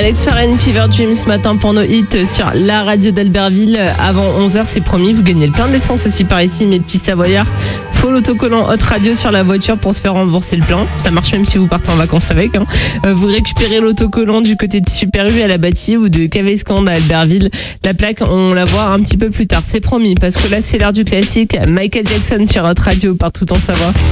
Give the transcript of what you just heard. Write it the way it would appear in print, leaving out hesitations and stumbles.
Alex Warren, Fever Dream ce matin pour nos hits sur la radio d'Albertville. Avant 11h, c'est promis, vous gagnez le plein d'essence aussi par ici, mes petits savoyards. Faut l'autocollant Hot Radio sur la voiture pour se faire rembourser le plein. Ça marche même si vous partez en vacances avec. Vous récupérez l'autocollant du côté de Super U à la Bâtie ou de Cavescand à Albertville. La plaque, on la voit un petit peu plus tard, c'est promis, parce que là, c'est l'heure du classique. Michael Jackson sur Hot Radio partout en Savoie.